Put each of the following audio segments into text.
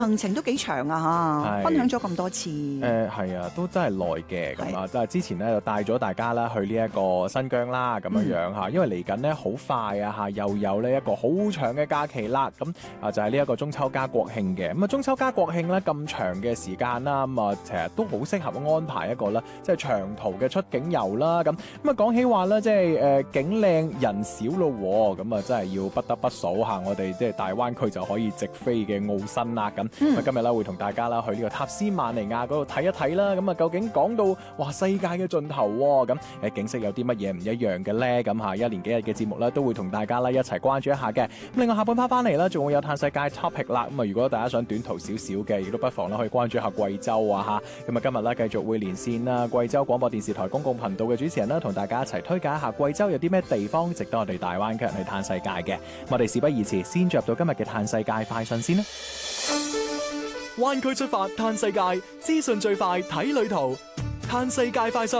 行程都幾長啊嚇，分享咗咁多次。 係啊，都真係耐嘅咁啊！即係之前咧就帶咗大家啦去呢一個新疆啦咁樣嚇，因為嚟緊咧好快啊嚇，又有呢一個好長嘅假期啦。咁啊就係呢一個中秋加國慶嘅。咁啊中秋加國慶咧咁長嘅時間啦，咁啊其實都好適合安排一個啦，即係長途嘅出境遊啦。咁啊講起話咧，即係景靚人少咯，咁啊真係要不得不數下我哋即係大灣區就可以直飛嘅澳新啦。咁今日咧會同大家啦去呢個塔斯馬尼亞嗰度睇一睇啦。咁啊究竟講到哇世界嘅盡頭喎，咁景色有啲乜嘢唔一樣嘅咧？咁嚇一連幾日嘅節目咧都會同大家啦一齊關注一下嘅。咁另外下半 part 翻嚟啦，仲會有嘆世界 topic 啦。咁啊如果大家想短途少少嘅，亦都不妨啦可以關注一下貴州啊嚇。咁啊今日咧繼續會連線啦貴州廣播電視台公共頻道嘅主持人啦，同大家一齊推介一下貴州有啲咩地方值得我哋大灣區人去嘆世界嘅。我哋事不宜遲，先進入到今日嘅嘆世界快訊先啦。 灣區出發嘆世界，資訊最快睇旅途，嘆世界快訊。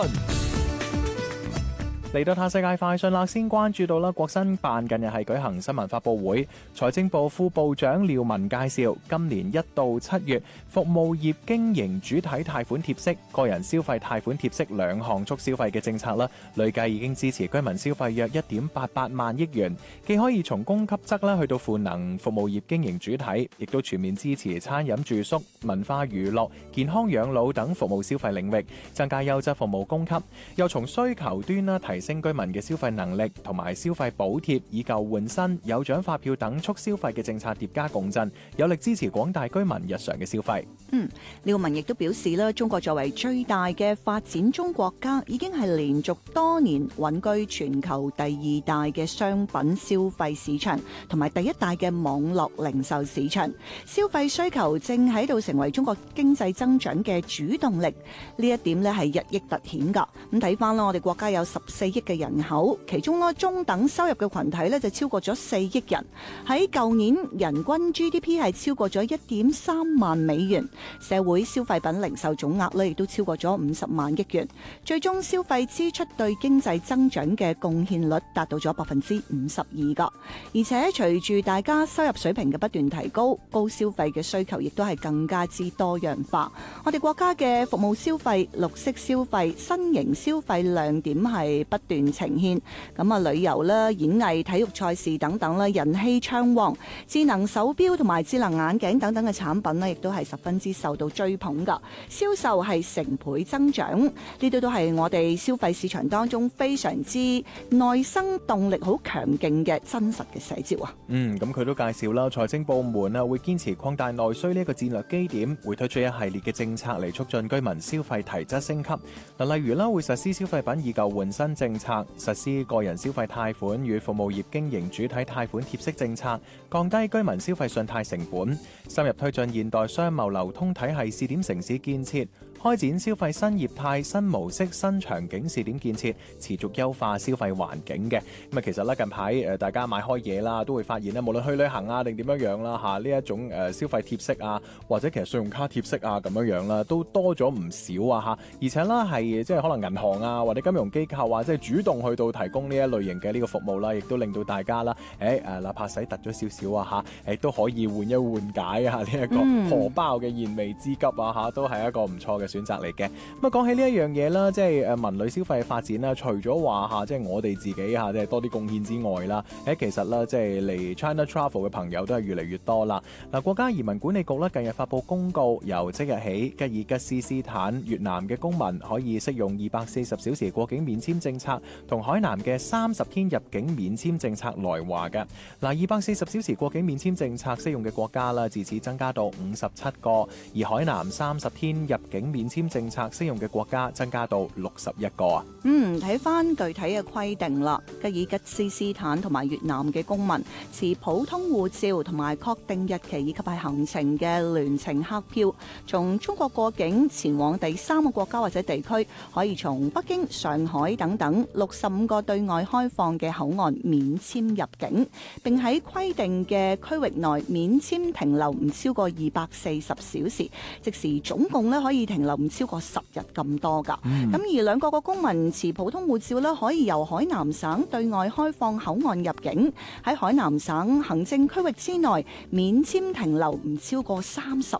嚟到嘆世界快訊啦，先關注到啦，國新辦近日係舉行新聞發佈會，財政部副部長廖文介紹，今年1到7月，服務業經營主體貸款貼息、個人消費貸款貼息兩項促消費嘅政策啦，累計已經支持居民消費約1.88萬億元，既可以從供給側啦去到賦能服務業經營主體，亦都全面支持餐飲住宿、文化娛樂、健康養老等服務消費領域，增加優質服務供給，又從需求端啦提升居民嘅消費能力，同埋消費補貼、以舊換新、有獎發票等促消費嘅政策疊加共振，有力支持廣大居民日常嘅消費。 廖文亦都表示啦，中國作為最大嘅發展中國家，已經係連續多年穩居全球第2大嘅商品消費市場，同埋第1大嘅網絡零售市場。消費需求正喺度成為中國經濟增長嘅主動力，呢一點咧係日益突顯㗎。咁睇翻啦，我哋國家有14億嘅人口，其中咧中等收入嘅群體咧就超過咗4億人。喺舊年人均 GDP 係超過咗1.3萬美元，社會消費品零售總額咧亦都超過咗50萬億元，最終消費支出對經濟增長嘅貢獻率達到咗52%㗎。而且隨住大家收入水平嘅不斷提高，高消費嘅需求亦都係更加之多樣化。我哋國家嘅服務消費、綠色消費、新型消費亮點係不斷呈現。咁啊，旅遊啦、演藝、體育賽事等等啦，人氣暢旺。智能手錶同埋智能眼鏡等等嘅產品呢，亦都係十分之受到追捧㗎，銷售係成倍增長。呢啲都係我哋消費市場當中非常之內生動力好強勁嘅真實嘅寫照啊！ 咁佢都介紹啦，財政部門啊會堅持擴大內需呢個戰略基點，會推出一系列嘅政策嚟促進居民消費提質升級。嗱，例如啦，會實施消費品以舊換新政策，實施個人消費貸款與服務業經營主體貸款貼息政策，降低居民消費信貸成本，深入推進現代商貿流通體系試點城市建設，開展消費新業態、新模式、新場景試點建設，持續優化消費環境嘅。咁啊，其實咧近排大家買開嘢啦，都會發現咧，無論去旅行啊定點樣啦嚇，呢一種消費貼息啊，或者其實信用卡貼息啊咁樣啦，都多咗唔少啊嚇。而且啦係即係可能銀行啊或者金融機構啊，即係主動去到提供呢一類型嘅呢個服務啦，亦都令到大家啦哪怕使突咗少少啊嚇，都可以緩一緩解啊呢一個荷包嘅燃眉之急啊嚇，都係一個唔錯嘅選擇嚟嘅。咁啊講起呢一樣嘢啦，即係文旅消費嘅發展啦，除咗話嚇即係我哋自己嚇即係多啲貢獻之外啦，其實啦即係嚟 China Travel 嘅朋友都係越嚟越多啦。嗱，國家移民管理局咧近日發布公告，由即日起，吉爾吉斯斯坦、越南嘅公民可以適用240小時過境免簽政策，同海南嘅30天入境免簽政策來華嘅。嗱，240小時過境免簽政策適用嘅國家啦，自此增加到57個，而海南30天入境免簽政策適用嘅國家增加到61個啊。 睇翻具體嘅規定啦，吉爾吉斯斯坦同埋越南嘅公民持普通護照同埋確定日期以及係行程嘅聯程客票，從中國過境前往第3個國家或者地區，可以從北京、上海等等65個對外開放嘅口岸免簽入境，並喺規定嘅區域內免簽停留唔超過240小時，即時總共咧可以停留留唔超過10日咁多㗎。咁而兩國嘅公民持普通護照咧，可以由海南省對外開放口岸入境，喺海南省行政區域之內免簽停留唔超過30